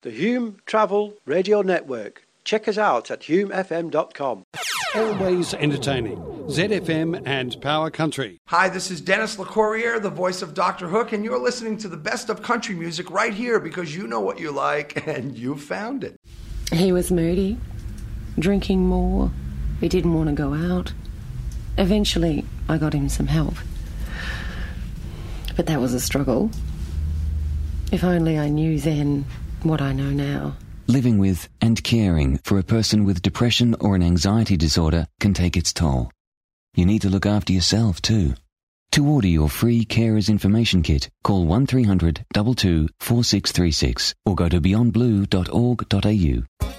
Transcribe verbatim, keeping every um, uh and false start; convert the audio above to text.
The Hume Travel Radio Network. Check us out at hume f m dot com. Always entertaining. Z F M and Power Country. Hi, this is Dennis LeCourrier, the voice of Doctor Hook, and you're listening to the best of country music right here because you know what you like and you found it. He was moody, drinking more. He didn't want to go out. Eventually, I got him some help. But that was a struggle. If only I knew then what I know now. Living with and caring for a person with depression or an anxiety disorder can take its toll. You need to look after yourself too. To order your free Carers Information Kit, call one three hundred two two four six three six or go to beyond blue dot org dot a u.